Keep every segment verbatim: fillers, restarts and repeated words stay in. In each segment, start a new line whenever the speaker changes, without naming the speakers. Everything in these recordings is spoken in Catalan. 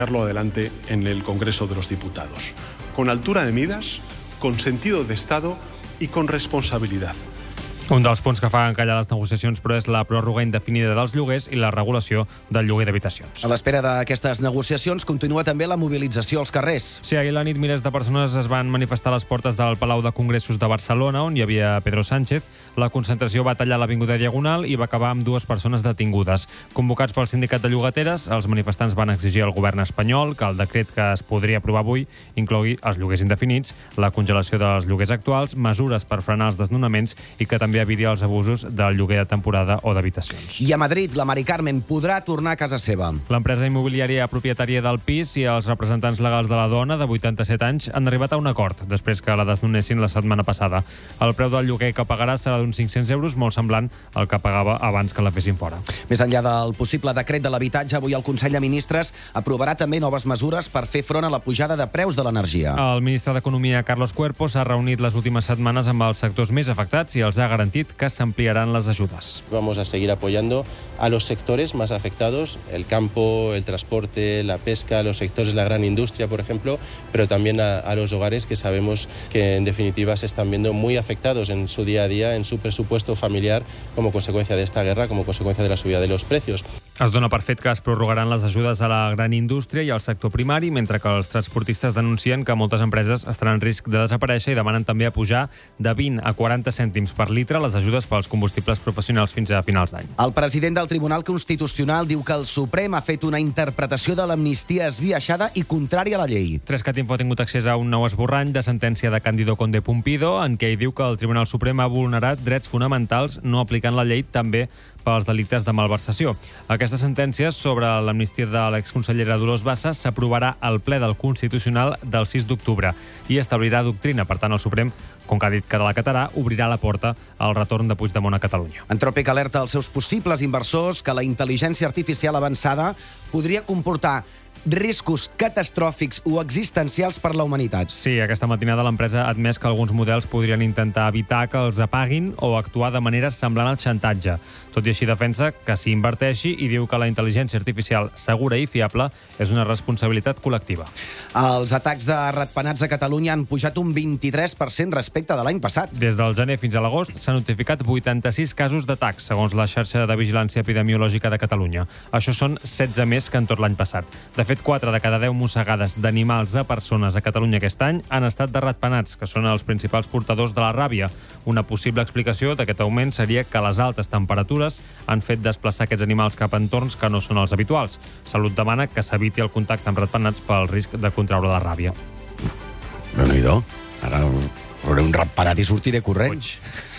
adelante en el Congreso de los Diputados, con altura de miras, con sentido de Estado y con responsabilidad.
Un dels punts que fa encallar les negociacions, però, és la pròrroga indefinida dels lloguers i la regulació del lloguer d'habitacions.
A l'espera d'aquestes negociacions continua també la mobilització als carrers.
Sí, ahir a la nit milers de persones es van manifestar a les portes del Palau de Congressos de Barcelona, on hi havia Pedro Sánchez. La concentració va tallar l'Avinguda Diagonal i va acabar amb dues persones detingudes. Convocats pel sindicat de llogateres, els manifestants van exigir al govern espanyol que el decret que es podria aprovar avui inclogui els lloguers indefinits, la congelació dels lloguers actuals, mesures per frenar els desnonaments i que també eviti els abusos del lloguer de temporada o d'habitacions.
I a Madrid, la Mari Carmen podrà tornar a casa seva.
L'empresa immobiliària propietària del pis i els representants legals de la dona, de vuitanta-set anys, han arribat a un acord després que la desnonessin la setmana passada. El preu del lloguer que pagarà serà d'uns cinc-cents euros, molt semblant al que pagava abans que la fessin fora.
Més enllà del possible decret de l'habitatge, avui el Consell de Ministres aprovarà també noves mesures per fer front a la pujada de preus de l'energia.
El ministre d'Economia, Carlos Cuerpo, s'ha reunit les últimes setmanes amb els sectors més afectats i els ha garantit que s'ampliaran les ajudes.
Vamos a seguir apoyando a los sectores más afectados, el campo, el transporte, la pesca, los sectores de la gran industria, por ejemplo, pero también a, a los hogares que sabemos que en definitiva se están viendo muy afectados en su día a día, en su presupuesto familiar, como consecuencia de esta guerra, como consecuencia de la subida de los precios.
Es dona per fet que es prorrogaran les ajudes a la gran indústria i al sector primari, mentre que els transportistes denuncien que moltes empreses estaran en risc de desaparèixer i demanen també a pujar de vint a quaranta cèntims per litre les ajudes pels combustibles professionals fins a finals d'any.
El president del Tribunal Constitucional diu que el Suprem ha fet una interpretació de l'amnistia esbiaixada i contrària a la llei.
Trescatinfo ha tingut accés a un nou esborrany de sentència de Cándido Conde Pumpido, en què hi diu que el Tribunal Suprem ha vulnerat drets fonamentals no aplicant la llei també pels delictes de malversació. Aquesta sentència sobre l'amnistia de l'exconsellera Dolors Bassa s'aprovarà al ple del Constitucional del sis d'octubre i establirà doctrina. Per tant, el Suprem, com que ha dit que la acatarà, obrirà la porta al retorn de Puigdemont a Catalunya.
Anthropic alerta als seus possibles inversors que la intel·ligència artificial avançada podria comportar riscos catastròfics o existencials per la humanitat.
Sí, aquesta matinada l'empresa ha admès que alguns models podrien intentar evitar que els apaguin o actuar de manera semblant al xantatge. Tot i així defensa que s'hi inverteixi i diu que la intel·ligència artificial segura i fiable és una responsabilitat col·lectiva.
Els atacs de ratpenats a Catalunya han pujat un vint-i-tres per cent respecte de l'any passat.
Des del gener fins a l'agost s'han notificat vuitanta-sis casos d'atacs, segons la xarxa de vigilància epidemiològica de Catalunya. Això són setze més que en tot l'any passat. De fet, quatre de cada deu mossegades d'animals a persones a Catalunya aquest any han estat de ratpenats, que són els principals portadors de la ràbia. Una possible explicació d'aquest augment seria que les altes temperatures han fet desplaçar aquests animals cap a entorns que no són els habituals. Salut demana que s'eviti el contacte amb ratpenats pel risc de contraure la ràbia.
Déu-n'hi-do. Ara veuré un ratpenat i sortiré corrents.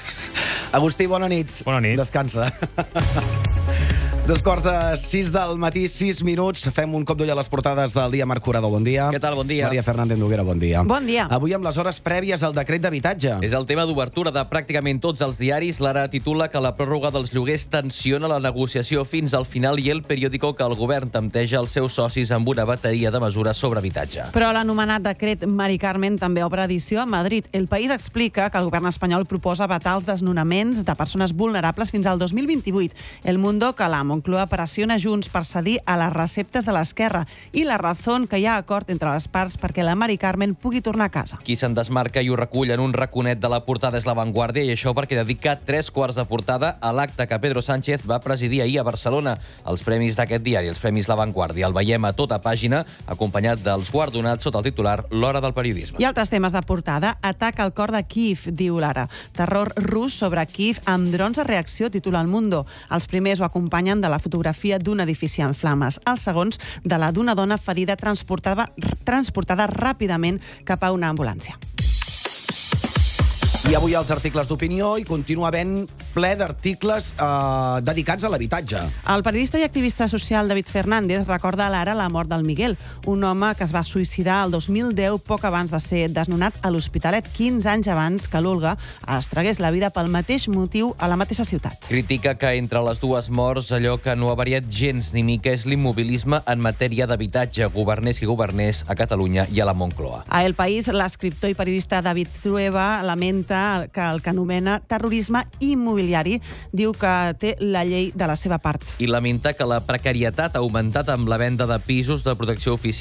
Agustí, bona nit.
Bona nit.
Descansa. Dos quarts de sis del matí, sis minuts. Fem un cop d'ull a les portades del dia. Marc Curado, bon dia.
Què tal, bon dia.
Maria Fernández Noguera, bon dia.
Bon dia.
Avui amb les hores prèvies al decret d'habitatge.
És el tema d'obertura de pràcticament tots els diaris. L'Ara titula que la pròrroga dels lloguers tensiona la negociació fins al final i El Periódico que el govern tempteja els seus socis amb una bateria de mesures sobre habitatge.
Però l'anomenat decret Mari Carmen també obre edició a Madrid. El País explica que el govern espanyol proposa vetar els desnonaments de persones vulnerables fins al dos mil vint-i-vuit. El Mundo que la Moncloa pressiona Junts per cedir a les receptes de l'esquerra i La Razón que hi ha acord entre les parts perquè la Mari Carmen pugui tornar a casa.
Qui se'n desmarca i ho recull en un raconet de la portada és La Vanguardia, i això perquè dedica tres quarts de portada a l'acte que Pedro Sánchez va presidir ahir a Barcelona. Els premis d'aquest diari, els premis La Vanguardia, el veiem a tota pàgina, acompanyat dels guardonats sota el titular L'Hora del Periodisme.
I altres temes de portada. Atac al cor de Kíev, diu l'Ara. Terror rus sobre Kíev amb drons de reacció, titula El Mundo. Els primers ho acompanyen de la fotografia d'un edifici en flames. Els segons, de la d'una dona ferida transportada, transportada ràpidament cap a una ambulància.
I avui els articles d'opinió i continua havent ple d'articles eh, dedicats a l'habitatge.
El periodista i activista social David Fernández recorda a l'Ara la mort del Miguel, un home que es va suïcidar el dos mil deu, poc abans de ser desnonat a l'Hospitalet, quinze anys abans que l'Olga es tragués la vida pel mateix motiu a la mateixa ciutat.
Critica que entre les dues morts allò que no ha variat gens ni mica és l'immobilisme en matèria d'habitatge, governés qui governés a Catalunya i a la Moncloa.
A El País, l'escriptor i periodista David Trueba lamenta que el que anomena terrorisme immobiliari immobiliari diu que té la llei de la seva part.
I lamenta que la precarietat ha augmentat amb la venda de pisos de protecció oficial